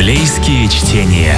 Библейские чтения.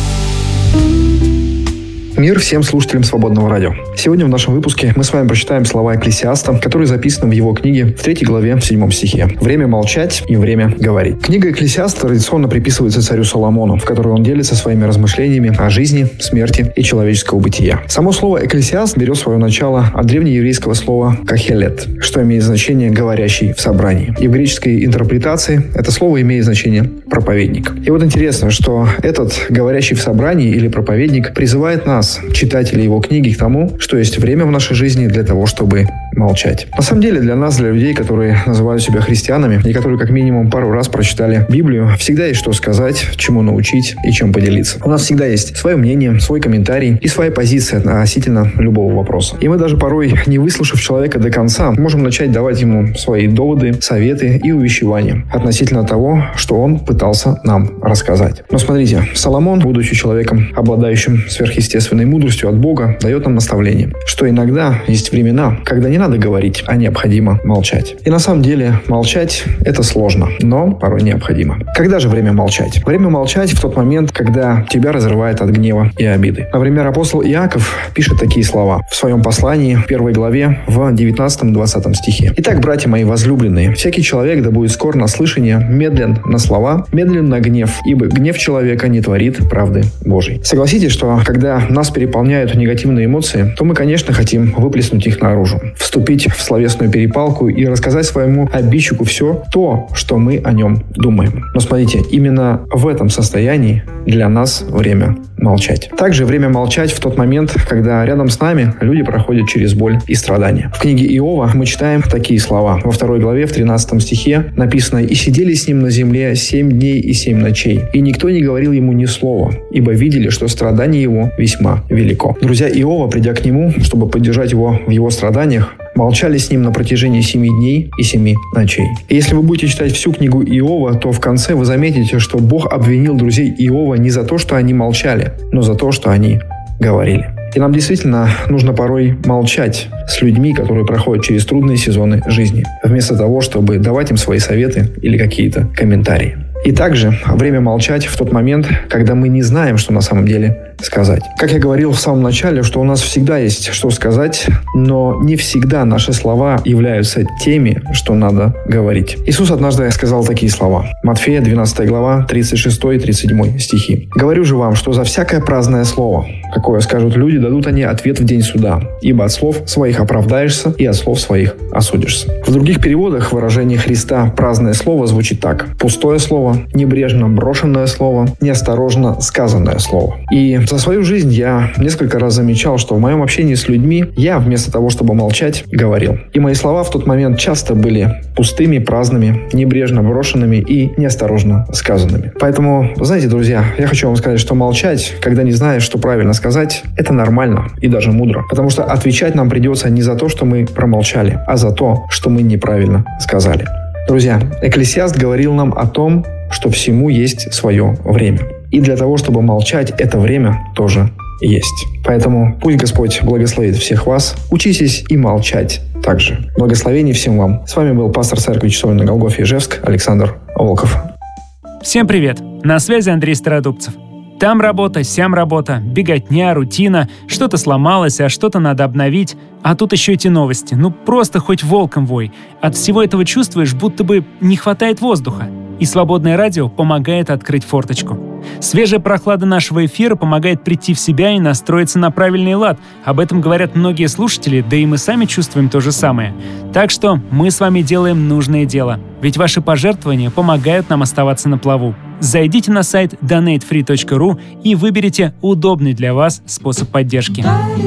Мир всем слушателям Свободного радио. Сегодня в нашем выпуске мы с вами прочитаем слова Экклесиаста, которые записаны в его книге в 3 главе, в 7 стихе. «Время молчать и время говорить». Книга Экклесиаста традиционно приписывается царю Соломону, в которой он делится своими размышлениями о жизни, смерти и человеческого бытия. Само слово «экклесиаст» берет свое начало от древнееврейского слова «кахелет», что имеет значение «говорящий в собрании». И в греческой интерпретации это слово имеет значение «проповедник». И вот интересно, что этот «говорящий в собрании» или «проповедник» призывает нас, читателей его книги, к тому, что есть время в нашей жизни для того, чтобы молчать. На самом деле, для нас, для людей, которые называют себя христианами и которые как минимум пару раз прочитали Библию, всегда есть что сказать, чему научить и чем поделиться. У нас всегда есть свое мнение, свой комментарий и своя позиция относительно любого вопроса. И мы даже порой, не выслушав человека до конца, можем начать давать ему свои доводы, советы и увещевания относительно того, что он пытался нам рассказать. Но смотрите, Соломон, будучи человеком, обладающим сверхъестественной мудростью от Бога, дает нам наставление, что иногда есть времена, когда не надо говорить, а необходимо молчать. И на самом деле молчать – это сложно, но порой необходимо. Когда же время молчать? Время молчать в тот момент, когда тебя разрывает от гнева и обиды. Например, апостол Иаков пишет такие слова в своем послании, в 1 главе, в 19-20 стихе. «Итак, братья мои возлюбленные, всякий человек да будет скор на слышание, медлен на слова, медлен на гнев, ибо гнев человека не творит правды Божией». Согласитесь, что когда нас переполняют негативные эмоции, то мы, конечно, хотим выплеснуть их наружу, вступить в словесную перепалку и рассказать своему обидчику все то, что мы о нем думаем. Но смотрите, именно в этом состоянии для нас время молчать. Также время молчать в тот момент, когда рядом с нами люди проходят через боль и страдания. В книге Иова мы читаем такие слова. Во 2 главе, в 13 стихе написано: «И сидели с ним на земле 7 дней и 7 ночей, и никто не говорил ему ни слова, ибо видели, что страдание его весьма велико». Друзья Иова, придя к нему, чтобы поддержать его в его страданиях, молчали с ним на протяжении 7 дней и 7 ночей. И если вы будете читать всю книгу Иова, то в конце вы заметите, что Бог обвинил друзей Иова не за то, что они молчали, но за то, что они говорили. И нам действительно нужно порой молчать с людьми, которые проходят через трудные сезоны жизни, вместо того, чтобы давать им свои советы или какие-то комментарии. И также время молчать в тот момент, когда мы не знаем, что на самом деле сказать. Как я говорил в самом начале, что у нас всегда есть что сказать, но не всегда наши слова являются теми, что надо говорить. Иисус однажды сказал такие слова. Матфея, 12 глава, 36 и 37 стихи. «Говорю же вам, что за всякое праздное слово, какое скажут люди, дадут они ответ в день суда, ибо от слов своих оправдаешься и от слов своих осудишься». В других переводах выражение Христа «праздное слово» звучит так: пустое слово, небрежно брошенное слово, неосторожно сказанное слово. И за свою жизнь я несколько раз замечал, что в моем общении с людьми я, вместо того, чтобы молчать, говорил. И мои слова в тот момент часто были пустыми, праздными, небрежно брошенными и неосторожно сказанными. Поэтому, знаете, друзья, я хочу вам сказать, что молчать, когда не знаешь, что правильно сказать, это нормально и даже мудро. Потому что отвечать нам придется не за то, что мы промолчали, а за то, что мы неправильно сказали. Друзья, Экклесиаст говорил нам о том, что всему есть свое время. И для того, чтобы молчать, это время тоже есть. Поэтому пусть Господь благословит всех вас. Учитесь и молчать также. Благословений всем вам. С вами был пастор церкви Часовни на Голгофе Ижевск Александр Волков. Всем привет! На связи Андрей Стародубцев. Там работа, сям работа, беготня, рутина, что-то сломалось, а что-то надо обновить. А тут еще эти новости. Ну просто хоть волком вой. От всего этого чувствуешь, будто бы не хватает воздуха. И свободное радио помогает открыть форточку. Свежая прохлада нашего эфира помогает прийти в себя и настроиться на правильный лад. Об этом говорят многие слушатели, да и мы сами чувствуем то же самое. Так что мы с вами делаем нужное дело. Ведь ваши пожертвования помогают нам оставаться на плаву. Зайдите на сайт donatefree.ru и выберите удобный для вас способ поддержки.